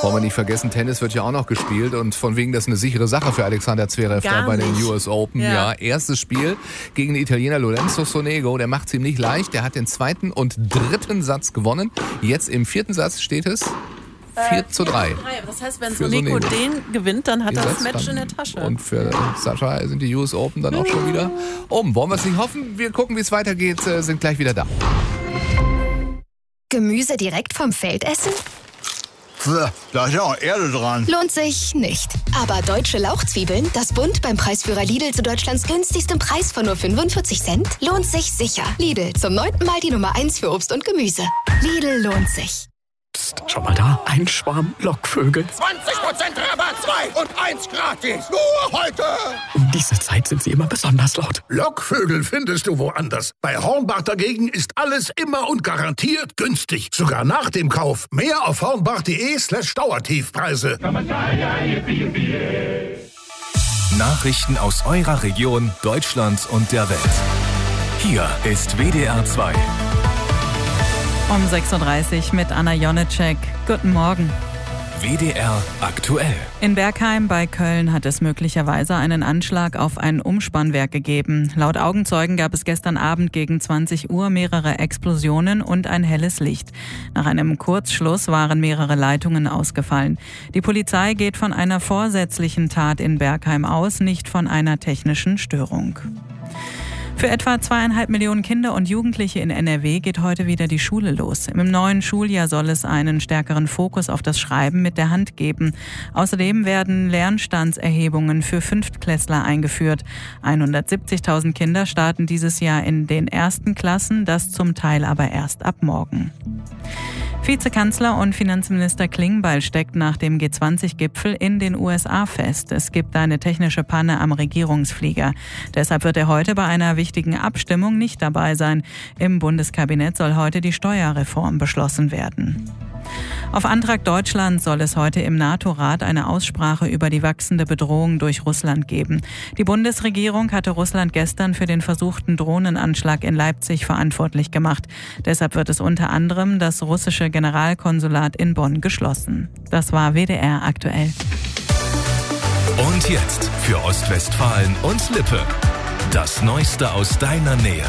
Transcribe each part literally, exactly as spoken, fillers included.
Wollen wir nicht vergessen, Tennis wird ja auch noch gespielt und von wegen das ist eine sichere Sache für Alexander Zverev da bei den U S Open. Ja. ja, erstes Spiel gegen den Italiener Lorenzo Sonego, der macht es ihm nicht leicht, der hat den zweiten und dritten Satz gewonnen. Jetzt im vierten Satz steht es vier zu drei. Das heißt, wenn Sonego den gewinnt, dann hat er das Match in der Tasche. Und für Sascha sind die U S Open dann auch schon wieder oben. Wollen wir es nicht hoffen? Wir gucken, wie es weitergeht, sind gleich wieder da. Gemüse direkt vom Feld essen? Da ist ja auch Erde dran. Lohnt sich nicht. Aber deutsche Lauchzwiebeln, das Bund beim Preisführer Lidl zu Deutschlands günstigstem Preis von nur fünfundvierzig Cent, lohnt sich sicher. Lidl, zum neunten Mal die Nummer eins für Obst und Gemüse. Lidl lohnt sich. Psst, schau mal da, ein Schwarm Lockvögel. zwanzig Prozent Rabatt, zwei und eins gratis. Nur heute. Um diese Zeit sind sie immer besonders laut. Lockvögel findest du woanders. Bei Hornbach dagegen ist alles immer und garantiert günstig. Sogar nach dem Kauf. Mehr auf hornbach.de slash Dauertiefpreise. Nachrichten aus eurer Region, Deutschland und der Welt. Hier ist W D R zwei. Um sechs Uhr dreißig mit Anna Jonitschek. Guten Morgen. W D R aktuell. In Bergheim bei Köln hat es möglicherweise einen Anschlag auf ein Umspannwerk gegeben. Laut Augenzeugen gab es gestern Abend gegen zwanzig Uhr mehrere Explosionen und ein helles Licht. Nach einem Kurzschluss waren mehrere Leitungen ausgefallen. Die Polizei geht von einer vorsätzlichen Tat in Bergheim aus, nicht von einer technischen Störung. Für etwa zweieinhalb Millionen Kinder und Jugendliche in N R W geht heute wieder die Schule los. Im neuen Schuljahr soll es einen stärkeren Fokus auf das Schreiben mit der Hand geben. Außerdem werden Lernstandserhebungen für Fünftklässler eingeführt. hundertsiebzigtausend Kinder starten dieses Jahr in den ersten Klassen, das zum Teil aber erst ab morgen. Vizekanzler und Finanzminister Klingbeil steckt nach dem G zwanzig Gipfel in den U S A fest. Es gibt eine technische Panne am Regierungsflieger. Deshalb wird er heute bei einer wichtigen Abstimmung nicht dabei sein. Im Bundeskabinett soll heute die Steuerreform beschlossen werden. Auf Antrag Deutschlands soll es heute im NATO-Rat eine Aussprache über die wachsende Bedrohung durch Russland geben. Die Bundesregierung hatte Russland gestern für den versuchten Drohnenanschlag in Leipzig verantwortlich gemacht. Deshalb wird es unter anderem das russische Generalkonsulat in Bonn geschlossen. Das war W D R aktuell. Und jetzt für Ostwestfalen und Lippe. Das Neueste aus deiner Nähe.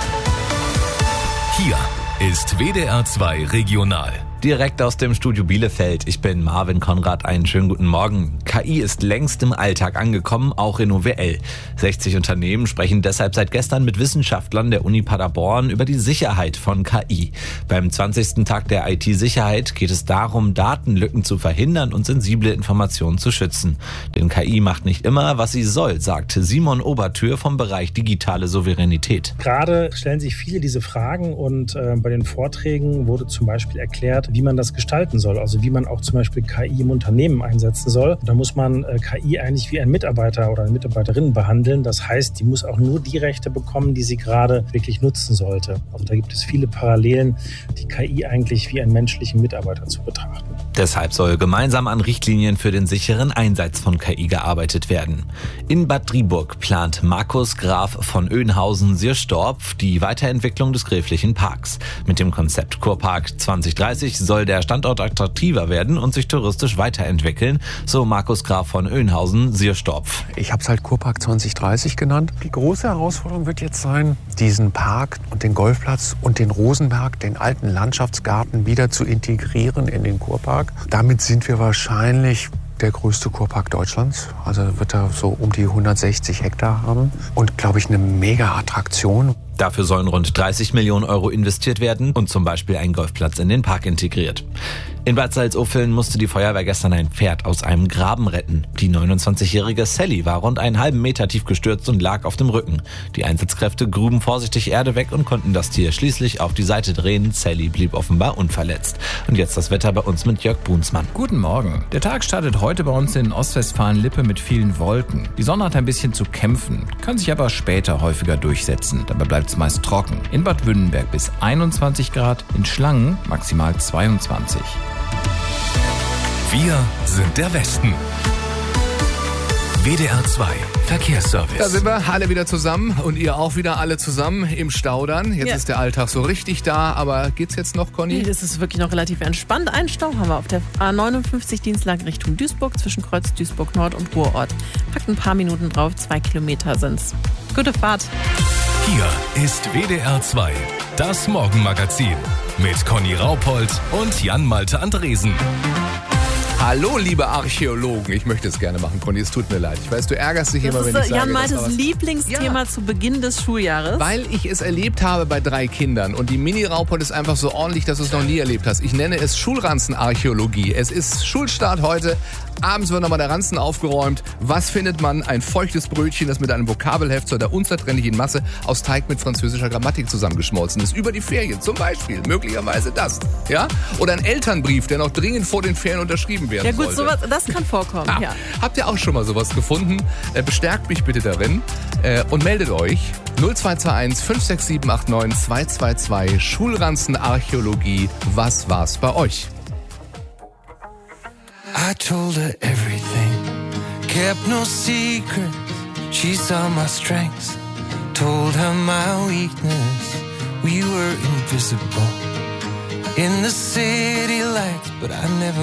Hier ist W D R zwei Regional. Direkt aus dem Studio Bielefeld. Ich bin Marvin Konrad. Einen schönen guten Morgen. K I ist längst im Alltag angekommen, auch in O W L. sechzig Unternehmen sprechen deshalb seit gestern mit Wissenschaftlern der Uni Paderborn über die Sicherheit von K I. Beim zwanzigsten Tag der I T-Sicherheit geht es darum, Datenlücken zu verhindern und sensible Informationen zu schützen. Denn K I macht nicht immer, was sie soll, sagt Simon Obertür vom Bereich digitale Souveränität. Gerade stellen sich viele diese Fragen und äh, bei den Vorträgen wurde zum Beispiel erklärt, wie man das gestalten soll, also wie man auch zum Beispiel K I im Unternehmen einsetzen soll. Da muss man äh, K I eigentlich wie ein Mitarbeiter oder eine Mitarbeiterin behandeln. Das heißt, die muss auch nur die Rechte bekommen, die sie gerade wirklich nutzen sollte. Also da gibt es viele Parallelen, die K I eigentlich wie einen menschlichen Mitarbeiter zu betrachten. Deshalb soll gemeinsam an Richtlinien für den sicheren Einsatz von K I gearbeitet werden. In Bad Driburg plant Markus Graf von Oeynhausen-Sierstorf die Weiterentwicklung des gräflichen Parks. Mit dem Konzept Kurpark zwanzig dreißig soll der Standort attraktiver werden und sich touristisch weiterentwickeln, so Markus Graf von Oeynhausen-Sierstorf. Ich habe es halt Kurpark zwanzig dreißig genannt. Die große Herausforderung wird jetzt sein, diesen Park und den Golfplatz und den Rosenberg, den alten Landschaftsgarten wieder zu integrieren in den Kurpark. Damit sind wir wahrscheinlich der größte Kurpark Deutschlands. Also wird er so um die hundertsechzig Hektar haben und, glaube ich, eine Mega-Attraktion. Dafür sollen rund dreißig Millionen Euro investiert werden und zum Beispiel ein Golfplatz in den Park integriert. In Bad Salzuflen musste die Feuerwehr gestern ein Pferd aus einem Graben retten. Die neunundzwanzigjährige Sally war rund einen halben Meter tief gestürzt und lag auf dem Rücken. Die Einsatzkräfte gruben vorsichtig Erde weg und konnten das Tier schließlich auf die Seite drehen. Sally blieb offenbar unverletzt. Und jetzt das Wetter bei uns mit Jörg Bunsmann. Guten Morgen. Der Tag startet heute bei uns in Ostwestfalen-Lippe mit vielen Wolken. Die Sonne hat ein bisschen zu kämpfen, kann sich aber später häufiger durchsetzen. Dabei bleibt es meist trocken. In Bad Wünnenberg bis einundzwanzig Grad, in Schlangen maximal zweiundzwanzig. Wir sind der Westen. W D R zwei Verkehrsservice. Da sind wir alle wieder zusammen und ihr auch wieder alle zusammen im Stau dann. Jetzt Ja. ist der Alltag so richtig da, aber geht's jetzt noch, Conny? Nee, das ist wirklich noch relativ entspannt. Einen Stau haben wir auf der A neunundfünfzig Dienstlag Richtung Duisburg zwischen Kreuz Duisburg Nord und Ruhrort. Packt ein paar Minuten drauf, zwei Kilometer sind's. Gute Fahrt. Hier ist W D R zwei, das Morgenmagazin mit Conny Raupold und Jan-Malte Andresen. Hallo, liebe Archäologen. Ich möchte es gerne machen, Conny, es tut mir leid. Ich weiß, du ärgerst dich Das immer, wenn ist ich sage, Jan das war Maltes was- Lieblingsthema Ja. zu Beginn des Schuljahres. Weil ich es erlebt habe bei drei Kindern und die Mini-Raupold ist einfach so ordentlich, dass du es noch nie erlebt hast. Ich nenne es Schulranzenarchäologie. Es ist Schulstart heute. Abends wird nochmal der Ranzen aufgeräumt. Was findet man? Ein feuchtes Brötchen, das mit einem Vokabelheft zu der unzertrennlichen Masse aus Teig mit französischer Grammatik zusammengeschmolzen ist. Über die Ferien zum Beispiel. Möglicherweise das. Ja? Oder ein Elternbrief, der noch dringend vor den Ferien unterschrieben werden Ja gut, sollte. sowas, das kann vorkommen. Ah, Ja. Habt ihr auch schon mal sowas gefunden? Äh, bestärkt mich bitte darin äh, und meldet euch. null zwei zwei eins fünf sechs sieben acht neun zwei zwei zwei Schulranzenarchäologie. Was war's bei euch? I told her everything, kept no secrets. She saw my strengths, told her my weakness. We were invisible in the city lights, but I never